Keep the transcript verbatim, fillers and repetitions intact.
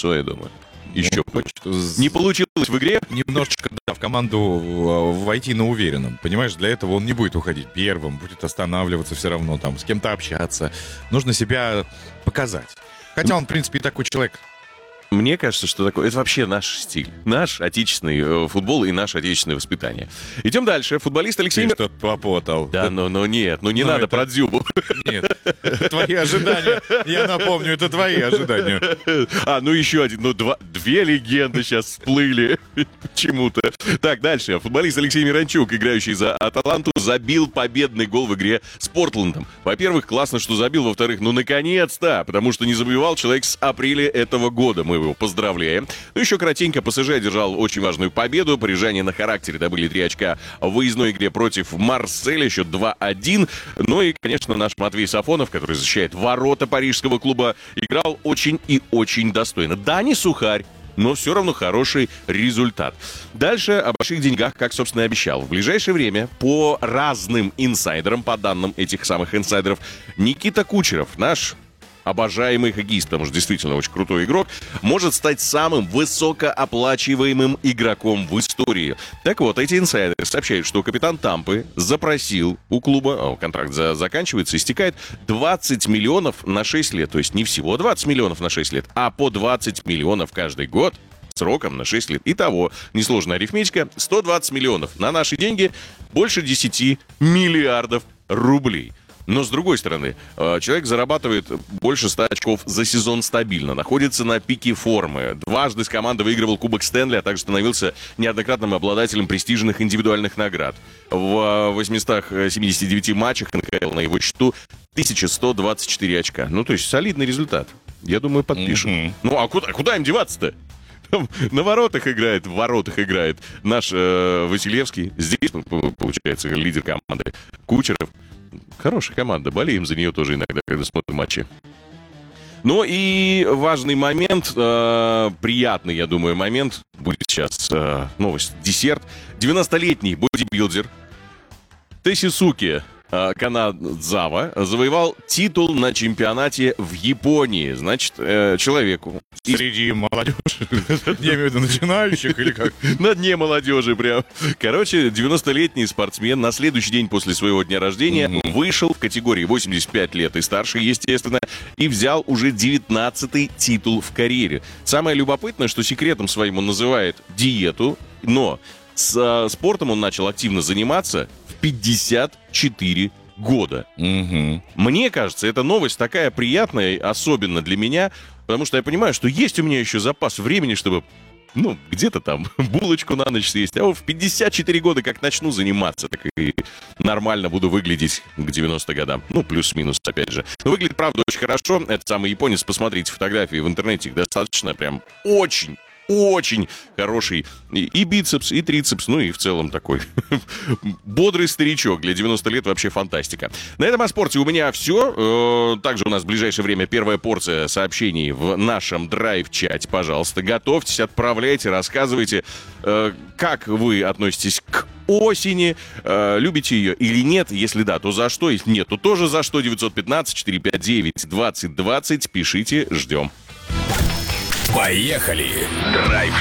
лицо, я думаю. Еще Ну, хочет. Не получилось в игре? Немножечко, да, в команду э, войти на уверенном. Понимаешь, для этого он не будет уходить первым, будет останавливаться все равно, там, с кем-то общаться. Нужно себя показать. Хотя он, в принципе, и такой человек. Мне кажется, что такое... Это вообще наш стиль. Наш отечественный э, футбол и наше отечественное воспитание. Идем дальше. Футболист Алексей... Ты что-то попотал. Да, ну, ну нет, ну не Ну, надо это- про Дзюбу. Нет, твои ожидания. Я напомню, это твои ожидания. А, ну еще один. Ну, два, две легенды сейчас всплыли почему-то. Так, дальше. Футболист Алексей Миранчук, играющий за Аталанту, забил победный гол в игре с Портландом. Во-первых, классно, что забил. Во-вторых, ну, наконец-то. Потому что не забивал человек с апреля этого года. Мы его поздравляем. Ну, еще кратенько. ПСЖ одержал очень важную победу. Парижане на характере добыли три очка в выездной игре против Марселя. Счет два один. Ну и, конечно, наш Матвей Сафонов, который защищает ворота парижского клуба, играл очень и очень достойно. Да, не сухарь, но все равно хороший результат. Дальше о больших деньгах, как, собственно, и обещал. В ближайшее время по разным инсайдерам, по данным этих самых инсайдеров, Никита Кучеров, наш обожаемый хоккеист, потому что действительно очень крутой игрок, может стать самым высокооплачиваемым игроком в истории. Так вот, эти инсайдеры сообщают, что капитан Тампы запросил у клуба, а контракт за, заканчивается, истекает двадцать миллионов на шесть лет. То есть не всего двадцать миллионов на шесть лет, а по двадцать миллионов каждый год сроком на шесть лет. Итого, несложная арифметика, сто двадцать миллионов. На наши деньги больше десять миллиардов рублей. Но, с другой стороны, человек зарабатывает больше ста очков за сезон стабильно, находится на пике формы, дважды с командой выигрывал Кубок Стэнли, а также становился неоднократным обладателем престижных индивидуальных наград. В восемьстах семидесяти девяти матчах эн ха эл на его счету тысяча сто двадцать четыре очка. Ну, то есть солидный результат. Я думаю, подпишем. Mm-hmm. Ну, а куда, куда им деваться-то? На воротах играет, в воротах играет наш э, Василевский. Здесь, получается, лидер команды Кучеров. Хорошая команда, болеем за нее тоже иногда, когда смотрим матчи. Ну и важный момент, э, приятный, я думаю, момент, будет сейчас э, новость, десерт. девяностолетний бодибилдер Тесисуки э, Канадзава завоевал титул на чемпионате в Японии. Значит, э, человеку... Среди молодежи, я имею в виду начинающих или как? На дне молодежи прям. Короче, девяностолетний спортсмен на следующий день после своего дня рождения mm-hmm. вышел в категории восемьдесят пять лет и старше, естественно, и взял уже девятнадцатый титул в карьере. Самое любопытное, что секретом своим он называет диету, но с а, спортом он начал активно заниматься в пятьдесят четыре года. Mm-hmm. Мне кажется, эта новость такая приятная, особенно для меня, потому что я понимаю, что есть у меня еще запас времени, чтобы, ну, где-то там булочку на ночь съесть. А вот в пятьдесят четыре года как начну заниматься, так и нормально буду выглядеть к девяностым годам. Ну, плюс-минус, опять же. Но выглядит, правда, очень хорошо. Этот самый японец, посмотрите фотографии в интернете, их достаточно прям очень... Очень хороший и, и бицепс, и трицепс, ну и в целом такой бодрый старичок. Для девяноста лет вообще фантастика. На этом о спорте у меня все. Также у нас в ближайшее время первая порция сообщений в нашем драйв-чате. Пожалуйста, готовьтесь, отправляйте, рассказывайте, как вы относитесь к осени, любите ее или нет. Если да, то за что? Если нет, то тоже за что. девятьсот пятнадцать четыреста пятьдесят девять двадцать двадцать. Пишите, ждем. Поехали! Драйв